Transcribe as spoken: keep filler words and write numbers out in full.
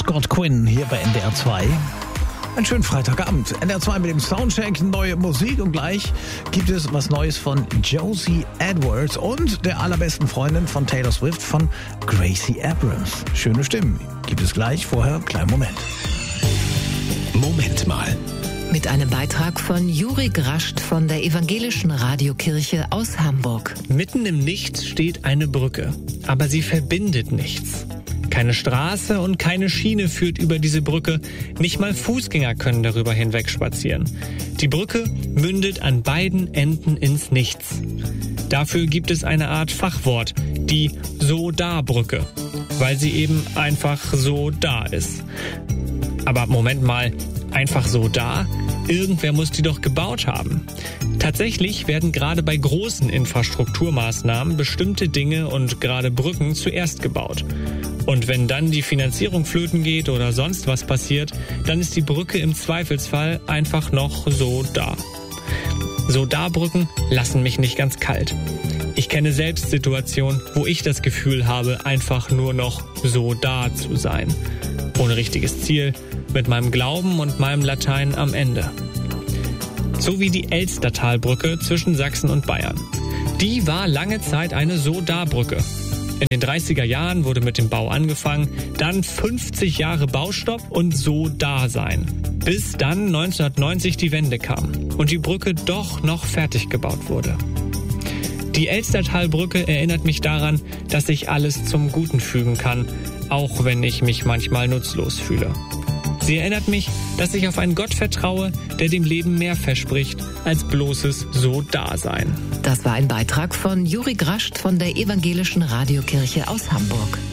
Scott Quinn hier bei N D R zwei. Einen schönen Freitagabend. N D R zwei mit dem Soundcheck, neue Musik und gleich gibt es was Neues von Josie Edwards und der allerbesten Freundin von Taylor Swift, von Gracie Abrams. Schöne Stimmen. Gibt es gleich, vorher kleinen Moment. Moment mal. Mit einem Beitrag von Juri Grascht von der Evangelischen Radiokirche aus Hamburg. Mitten im Nichts steht eine Brücke, aber sie verbindet nichts. Keine Straße und keine Schiene führt über diese Brücke. Nicht mal Fußgänger können darüber hinweg spazieren. Die Brücke mündet an beiden Enden ins Nichts. Dafür gibt es eine Art Fachwort, die So-Da-Brücke, weil sie eben einfach so da ist. Aber Moment mal, einfach so da? Irgendwer muss die doch gebaut haben. Tatsächlich werden gerade bei großen Infrastrukturmaßnahmen bestimmte Dinge und gerade Brücken zuerst gebaut. Und wenn dann die Finanzierung flöten geht oder sonst was passiert, dann ist die Brücke im Zweifelsfall einfach noch so da. So da Brücken lassen mich nicht ganz kalt. Ich kenne selbst Situationen, wo ich das Gefühl habe, einfach nur noch so da zu sein. Ohne richtiges Ziel, mit meinem Glauben und meinem Latein am Ende. So wie die Elstertalbrücke zwischen Sachsen und Bayern. Die war lange Zeit eine So-Da-Brücke. In den dreißiger Jahren wurde mit dem Bau angefangen, dann fünfzig Jahre Baustopp und So-Da-Sein. Bis dann neunzehnhundertneunzig die Wende kam und die Brücke doch noch fertig gebaut wurde. Die Elstertalbrücke erinnert mich daran, dass sich alles zum Guten fügen kann, auch wenn ich mich manchmal nutzlos fühle. Sie erinnert mich, dass ich auf einen Gott vertraue, der dem Leben mehr verspricht als bloßes So-Da-Sein. Das war ein Beitrag von Juri Grascht von der Evangelischen Radiokirche aus Hamburg.